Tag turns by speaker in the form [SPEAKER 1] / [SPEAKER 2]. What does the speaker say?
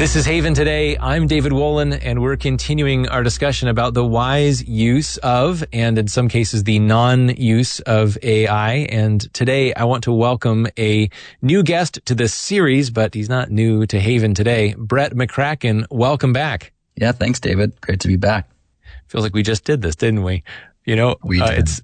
[SPEAKER 1] This is Haven Today. I'm David Wolin, and we're continuing our discussion about the wise use of, and in some cases, the non-use of AI. And today, I want to welcome a new guest to this series, but he's not new to Haven Today. Brett McCracken, welcome back.
[SPEAKER 2] Yeah, thanks, David. Great to be back.
[SPEAKER 1] Feels like we just did this, didn't we? You know,
[SPEAKER 2] we did.